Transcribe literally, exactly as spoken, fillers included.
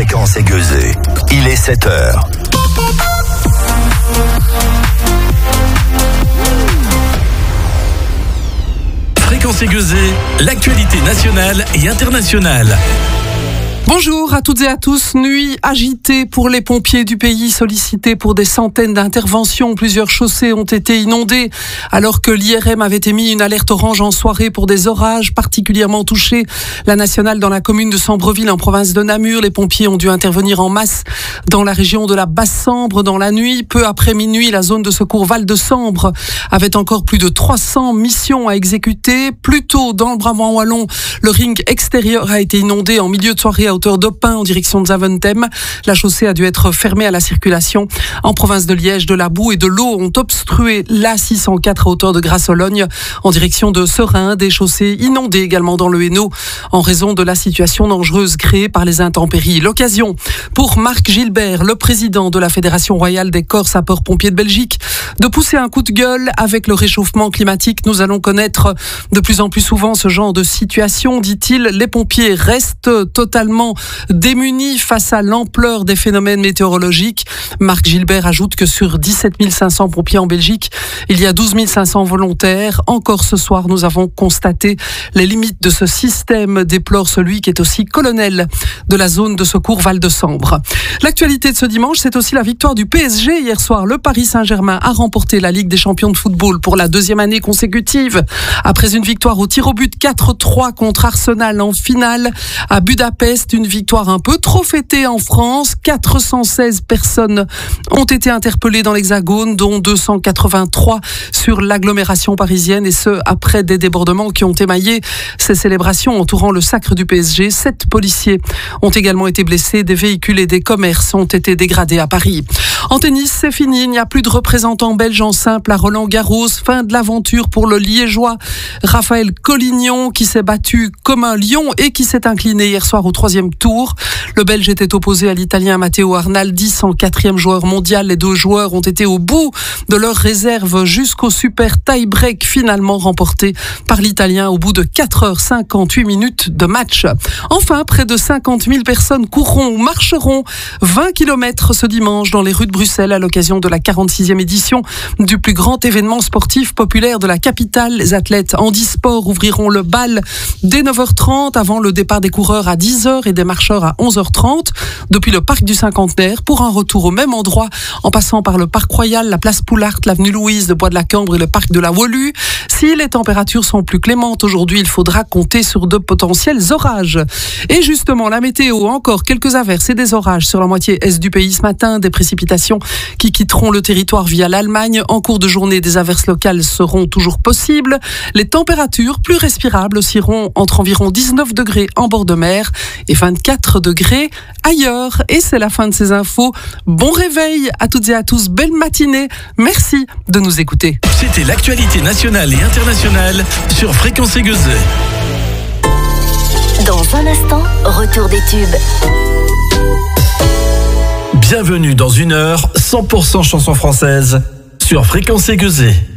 Fréquence Aiguezée. Il est sept heures. Fréquence Aiguezée, l'actualité nationale et internationale. Bonjour à toutes et à tous. Nuit agitée pour les pompiers du pays, sollicités pour des centaines d'interventions. Plusieurs chaussées ont été inondées alors que l'I R M avait émis une alerte orange en soirée pour des orages particulièrement touchés. La nationale dans la commune de Sambreville en province de Namur. Les pompiers ont dû intervenir en masse dans la région de la Basse-Sambre dans la nuit. Peu après minuit, la zone de secours Val-de-Sambre avait encore plus de trois cents missions à exécuter. Plus tôt, dans le Brabant wallon, le ring extérieur a été inondé en milieu de soirée à hauteur d'Opin en direction de Zaventem. La chaussée a dû être fermée à la circulation. En province de Liège, de la boue et de l'eau ont obstrué l'A six cent quatre à hauteur de Grasse-Ologne en direction de Serein. Des chaussées inondées également dans le Hainaut en raison de la situation dangereuse créée par les intempéries. L'occasion pour Marc Gilbert, le président de la Fédération royale des corps sapeurs-pompiers de Belgique, de pousser un coup de gueule. Avec le réchauffement climatique, nous allons connaître de plus en plus souvent ce genre de situation, dit-il. Les pompiers restent totalement démunis face à l'ampleur des phénomènes météorologiques. Marc Gilbert ajoute que sur dix-sept mille cinq cents pompiers en Belgique, il y a douze mille cinq cents volontaires. Encore ce soir, nous avons constaté les limites de ce système, déplore celui qui est aussi colonel de la zone de secours Val-de-Sambre. L'actualité de ce dimanche, c'est aussi la victoire du P S G. Hier soir, le Paris Saint-Germain a remporté la Ligue des champions de football pour la deuxième année consécutive. Après une victoire au tir au but quatre trois contre Arsenal en finale à Budapest, une victoire un peu trop fêtée en France. quatre cent seize personnes ont été interpellées dans l'Hexagone, dont deux cent quatre-vingt-trois sur l'agglomération parisienne, et ce, après des débordements qui ont émaillé ces célébrations entourant le sacre du P S G. Sept policiers ont également été blessés. Des véhicules et des commerces ont été dégradés à Paris. En tennis, c'est fini. Il n'y a plus de représentants belges en simple à Roland-Garros. Fin de l'aventure pour le Liégeois Raphaël Collignon, qui s'est battu comme un lion et qui s'est incliné hier soir au troisième tour. Le Belge était opposé à l'Italien Matteo Arnaldi, cent quatrième joueur mondial. Les deux joueurs ont été au bout de leur réserve jusqu'au super tie-break finalement remporté par l'Italien au bout de quatre heures cinquante-huit minutes de match. Enfin, près de cinquante mille personnes courront ou marcheront vingt kilomètres ce dimanche dans les rues de Bruxelles à l'occasion de la quarante-sixième édition du plus grand événement sportif populaire de la capitale. Les athlètes handisport ouvriront le bal dès neuf heures trente avant le départ des coureurs à dix heures et des marcheurs à onze heures trente depuis le parc du Cinquantenaire pour un retour au même endroit en passant par le parc Royal, la place Poulart, l'avenue Louise, le bois de la Cambre et le parc de la Wolu. Si les températures sont plus clémentes aujourd'hui, il faudra compter sur de potentiels orages. Et justement, la météo, encore quelques averses et des orages sur la moitié est du pays ce matin, des précipitations qui quitteront le territoire via l'Allemagne. En cours de journée, des averses locales seront toujours possibles. Les températures plus respirables oscilleront entre environ dix-neuf degrés en bord de mer et vingt-quatre degrés ailleurs. Et c'est la fin de ces infos. Bon réveil à toutes et à tous. Belle matinée. Merci de nous écouter. C'était l'actualité nationale et internationale sur Fréquence Aiguezée. Dans un instant, retour des tubes. Bienvenue dans une heure cent pour cent chansons françaises sur Fréquence Aiguezée.